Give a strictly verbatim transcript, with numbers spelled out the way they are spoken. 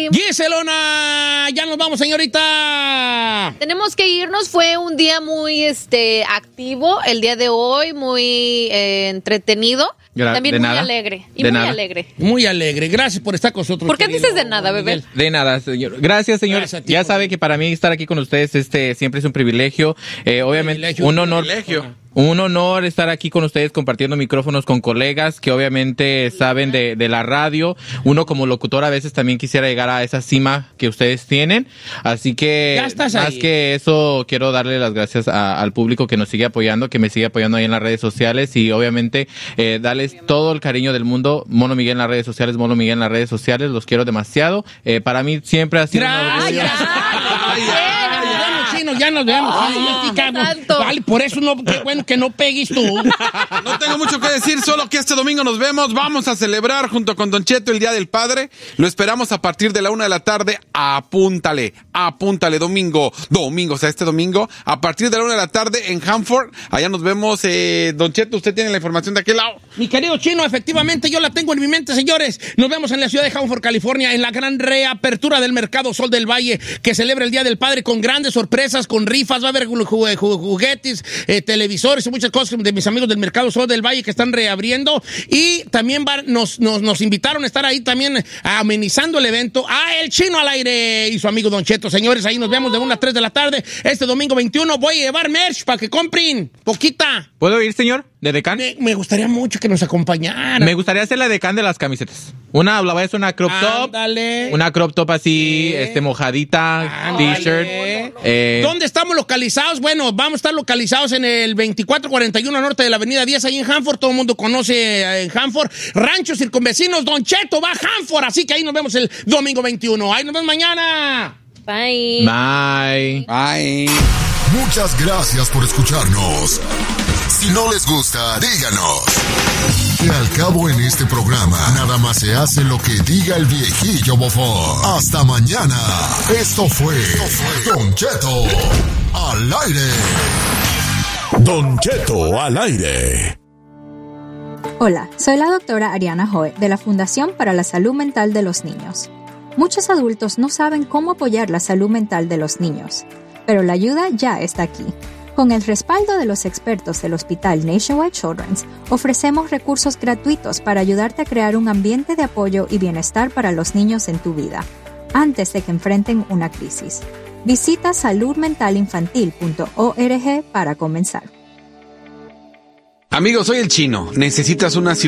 Bye. Giselona, ya nos vamos, señorita. Tenemos que irnos. Fue un día muy este activo el día de hoy, muy eh, entretenido. Gra- También de muy nada. alegre. Y De muy nada. alegre. Muy alegre. Gracias por estar con nosotros. ¿Por qué querido dices de nada, bebé? Miguel. De nada, señor. Gracias, señor. Gracias a ti, ya por- sabe que para mí estar aquí con ustedes este siempre es un privilegio. Eh, obviamente, Privilegio, un honor. privilegio. Un honor estar aquí con ustedes compartiendo micrófonos con colegas que obviamente saben de, de la radio. Uno como locutor a veces también quisiera llegar a esa cima que ustedes tienen. Así que Ya estás más ahí. que eso quiero darle las gracias a- al público que nos sigue apoyando, que me sigue apoyando ahí en las redes sociales y obviamente eh, darles todo el cariño del mundo. Mono Miguel en las redes sociales, Mono Miguel en las redes sociales. Los quiero demasiado. Eh, para mí siempre ha sido un orgullo. Chino, ya nos vemos. Ay, tanto. Vale, por eso no, qué bueno que no pegues tú. No tengo mucho que decir, solo que este domingo nos vemos. Vamos a celebrar junto con Don Cheto el Día del Padre. Lo esperamos a partir de la una de la tarde. Apúntale, apúntale, domingo, domingo, o sea, este domingo, a partir de la una de la tarde en Hanford. Allá nos vemos. Eh, Don Cheto, usted tiene la información de aquel lado. Mi querido Chino, efectivamente yo la tengo en mi mente, señores. Nos vemos en la ciudad de Hanford, California, en la gran reapertura del Mercado Sol del Valle, que celebra el Día del Padre con grandes sorpresas, con rifas, va a haber ju- ju- ju- juguetes, eh, televisores y muchas cosas de mis amigos del Mercado Sol del Valle que están reabriendo. Y también va- nos, nos, nos invitaron a estar ahí también amenizando el evento a El Chino al Aire y su amigo Don Cheto. Señores, ahí nos vemos de una a tres de la tarde. Este domingo veintiuno voy a llevar merch para que compren poquita. ¿Puedo ir, señor? ¿De decán? Me, me gustaría mucho que nos acompañaran. Me gustaría hacer la decán de las camisetas. Una, la voy a hacer una crop top. Ándale. Una crop top así, Sí. este, mojadita, Ándale. t-shirt. Eh, ¿Dónde estamos localizados? Bueno, vamos a estar localizados en el veinticuatro cuarenta y uno norte de la avenida diez, ahí en Hanford. Todo el mundo conoce eh, en Hanford. Ranchos circunvecinos, Don Cheto va a Hanford. Así que ahí nos vemos el domingo veintiuno. Ahí nos vemos mañana. Bye. Bye. Bye. Muchas gracias por escucharnos. Si no les gusta, díganos. Que al cabo en este programa, nada más se hace lo que diga el viejillo bofón. Hasta mañana. Esto fue Don Cheto al aire. Don Cheto al aire. Hola, soy la doctora Ariana Joe de la Fundación para la Salud Mental de los Niños. Muchos adultos no saben cómo apoyar la salud mental de los niños, pero la ayuda ya está aquí. Con el respaldo de los expertos del Hospital Nationwide Children's, ofrecemos recursos gratuitos para ayudarte a crear un ambiente de apoyo y bienestar para los niños en tu vida, antes de que enfrenten una crisis. Visita salud mental infantil punto org para comenzar. Amigo, soy el Chino. ¿Necesitas una